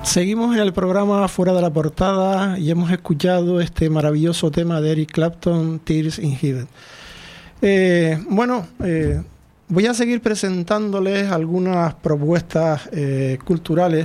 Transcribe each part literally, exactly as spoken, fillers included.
Seguimos en el programa Fuera de la Portada y hemos escuchado este maravilloso tema de Eric Clapton, Tears in Heaven. Eh, bueno, eh, voy a seguir presentándoles algunas propuestas eh, culturales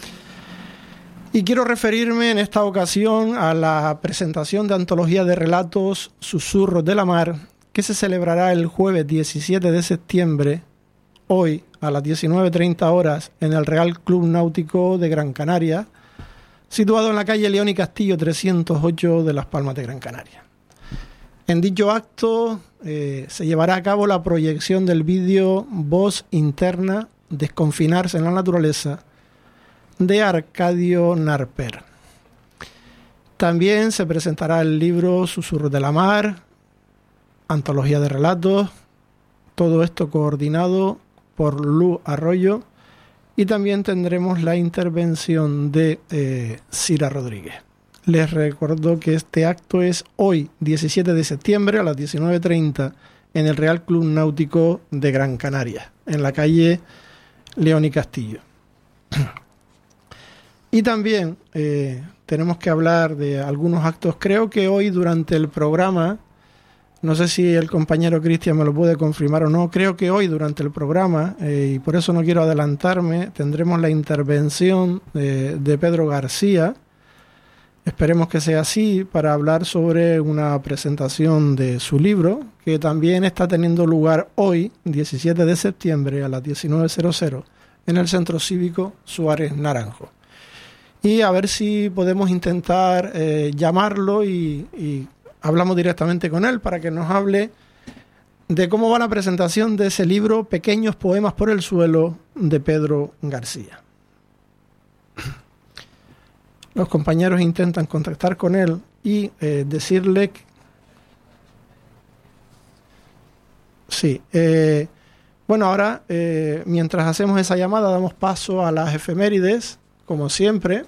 y quiero referirme en esta ocasión a la presentación de antología de relatos Susurros de la Mar, que se celebrará el jueves diecisiete de septiembre, hoy a las diecinueve treinta horas, en el Real Club Náutico de Gran Canaria, situado en la calle León y Castillo trescientos ocho de Las Palmas de Gran Canaria. En dicho acto eh, se llevará a cabo la proyección del vídeo Voz Interna, Desconfinarse en la Naturaleza, de Arcadio Narper. También se presentará el libro Susurros de la Mar, antología de relatos, todo esto coordinado por Luz Arroyo, y también tendremos la intervención de eh, Cira Rodríguez. Les recuerdo que este acto es hoy, diecisiete de septiembre, a las diecinueve treinta, en el Real Club Náutico de Gran Canaria, en la calle León y Castillo. Y también eh, tenemos que hablar de algunos actos. Creo que hoy durante el programa, no sé si el compañero Cristian me lo puede confirmar o no, creo que hoy durante el programa, eh, y por eso no quiero adelantarme, tendremos la intervención de, de Pedro García. Esperemos que sea así, para hablar sobre una presentación de su libro, que también está teniendo lugar hoy, diecisiete de septiembre, a las diecinueve cero, en el Centro Cívico Suárez Naranjo. Y a ver si podemos intentar eh, llamarlo y... y hablamos directamente con él para que nos hable de cómo va la presentación de ese libro, Pequeños Poemas por el Suelo, de Pedro García. Los compañeros intentan contactar con él y eh, decirle que... Sí. Eh, bueno, ahora, eh, mientras hacemos esa llamada, damos paso a las efemérides, como siempre.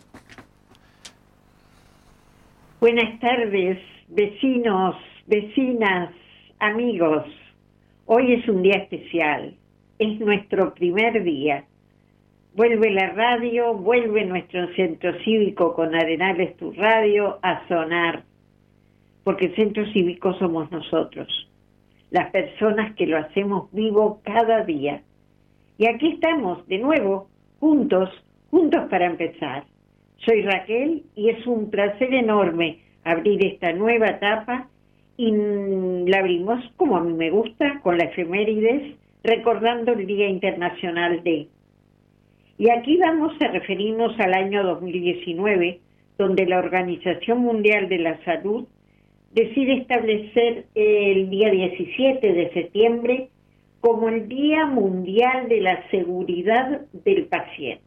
Buenas tardes, vecinos, vecinas, amigos. Hoy es un día especial, es nuestro primer día. Vuelve la radio, vuelve nuestro centro cívico con Arenales Tu Radio a sonar, porque el centro cívico somos nosotros, las personas que lo hacemos vivo cada día. Y aquí estamos de nuevo, juntos, juntos para empezar. Soy Raquel y es un placer enorme abrir esta nueva etapa, y la abrimos como a mí me gusta, con la efemérides, recordando el Día Internacional de... Y aquí vamos a referirnos al año dos mil diecinueve, donde la Organización Mundial de la Salud decide establecer el día diecisiete de septiembre como el Día Mundial de la Seguridad del Paciente.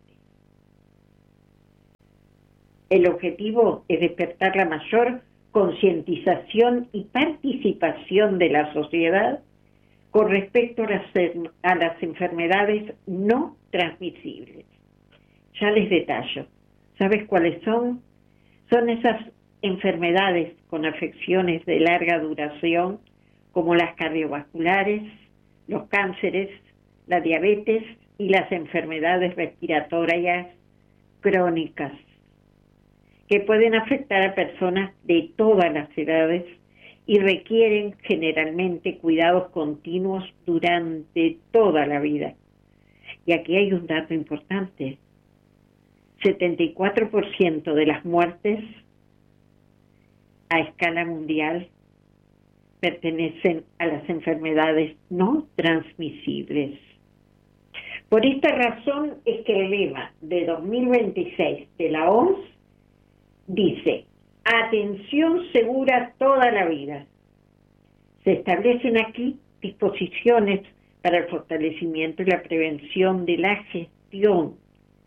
El objetivo es despertar la mayor concientización y participación de la sociedad con respecto a las, a las enfermedades no transmisibles. Ya les detallo. ¿Sabes cuáles son? Son esas enfermedades con afecciones de larga duración, como las cardiovasculares, los cánceres, la diabetes y las enfermedades respiratorias crónicas, que pueden afectar a personas de todas las edades y requieren generalmente cuidados continuos durante toda la vida. Y aquí hay un dato importante. setenta y cuatro por ciento de las muertes a escala mundial pertenecen a las enfermedades no transmisibles. Por esta razón es que el lema de dos mil veintiséis de la O M S dice: atención segura toda la vida. Se establecen aquí disposiciones para el fortalecimiento y la prevención de la gestión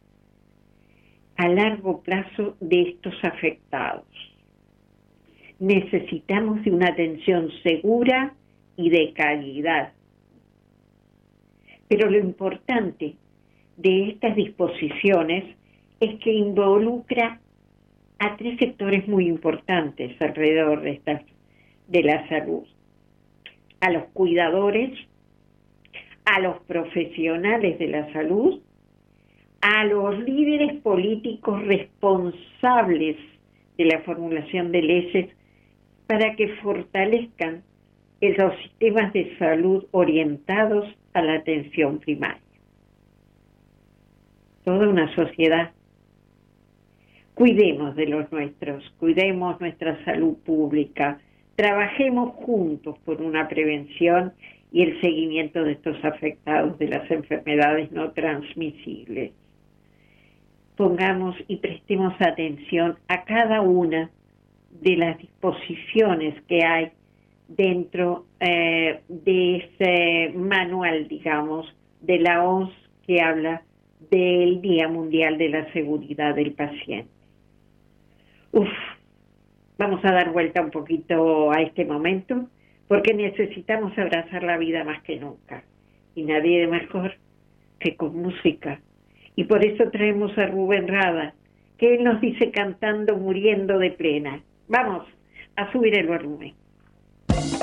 a largo plazo de estos afectados. Necesitamos de una atención segura y de calidad. Pero lo importante de estas disposiciones es que involucra a tres sectores muy importantes alrededor de, esta, de la salud: a los cuidadores, a los profesionales de la salud, a los líderes políticos responsables de la formulación de leyes para que fortalezcan los sistemas de salud orientados a la atención primaria. Toda una sociedad. Cuidemos de los nuestros, cuidemos nuestra salud pública, trabajemos juntos por una prevención y el seguimiento de estos afectados de las enfermedades no transmisibles. Pongamos y prestemos atención a cada una de las disposiciones que hay dentro eh, de ese manual, digamos, de la O M S que habla del Día Mundial de la Seguridad del Paciente. Uf, vamos a dar vuelta un poquito a este momento, porque necesitamos abrazar la vida más que nunca, y nadie mejor que con música. Y por eso traemos a Rubén Rada, que él nos dice cantando Muriendo de Plena. Vamos a subir el volumen.